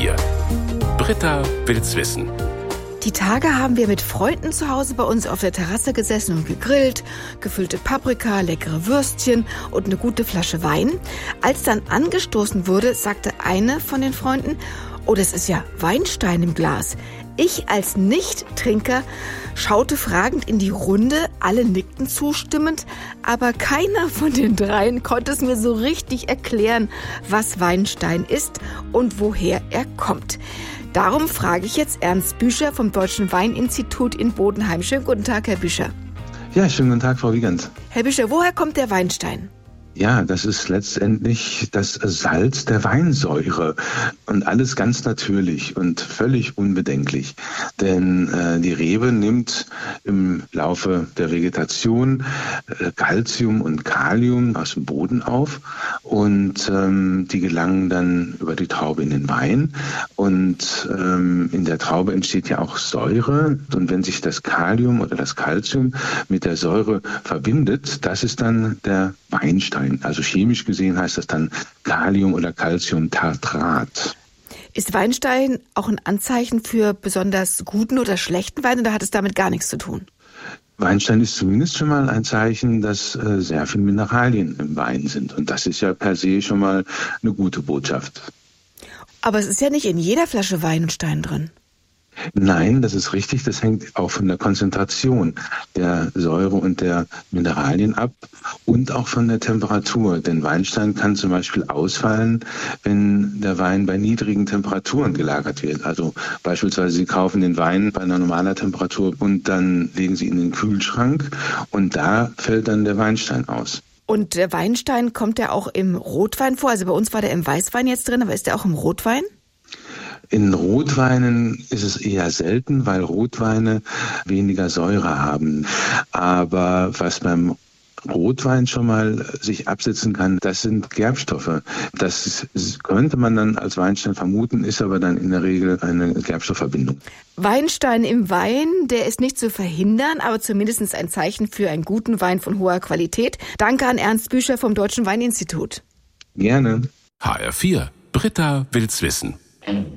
HR4. Britta will's wissen. Die Tage haben wir mit Freunden zu Hause bei uns auf der Terrasse gesessen und gegrillt, gefüllte Paprika, leckere Würstchen und eine gute Flasche Wein. Als dann angestoßen wurde, sagte eine von den Freunden: "Oh, das ist ja Weinstein im Glas." Ich als Nicht-Trinker schaute fragend in die Runde, alle nickten zustimmend, aber keiner von den dreien konnte es mir so richtig erklären, was Weinstein ist und woher er kommt. Darum frage ich jetzt Ernst Büscher vom Deutschen Weininstitut in Bodenheim. Schönen guten Tag, Herr Büscher. Ja, schönen guten Tag, Frau Wiegand. Herr Büscher, woher kommt der Weinstein? Ja, das ist letztendlich das Salz der Weinsäure und alles ganz natürlich und völlig unbedenklich. Denn die Rebe nimmt im Laufe der Vegetation Calcium und Kalium aus dem Boden auf und die gelangen dann über die Traube in den Wein und in der Traube entsteht ja auch Säure und wenn sich das Kalium oder das Calcium mit der Säure verbindet, das ist dann der Weinstein. Also chemisch gesehen heißt das dann Kalium- oder Calciumtartrat. Ist Weinstein auch ein Anzeichen für besonders guten oder schlechten Wein oder hat es damit gar nichts zu tun? Weinstein ist zumindest schon mal ein Zeichen, dass sehr viele Mineralien im Wein sind. Und das ist ja per se schon mal eine gute Botschaft. Aber es ist ja nicht in jeder Flasche Weinstein drin. Nein, das ist richtig. Das hängt auch von der Konzentration der Säure und der Mineralien ab und auch von der Temperatur. Denn Weinstein kann zum Beispiel ausfallen, wenn der Wein bei niedrigen Temperaturen gelagert wird. Also beispielsweise Sie kaufen den Wein bei einer normalen Temperatur und dann legen Sie ihn in den Kühlschrank und da fällt dann der Weinstein aus. Und der Weinstein, kommt der auch im Rotwein vor? Also bei uns war der im Weißwein jetzt drin, aber ist der auch im Rotwein? In Rotweinen ist es eher selten, weil Rotweine weniger Säure haben. Aber was beim Rotwein schon mal sich absetzen kann, das sind Gerbstoffe. Das könnte man dann als Weinstein vermuten, ist aber dann in der Regel eine Gerbstoffverbindung. Weinstein im Wein, der ist nicht zu verhindern, aber zumindest ein Zeichen für einen guten Wein von hoher Qualität. Danke an Ernst Büscher vom Deutschen Weininstitut. Gerne. HR4. Britta will's wissen.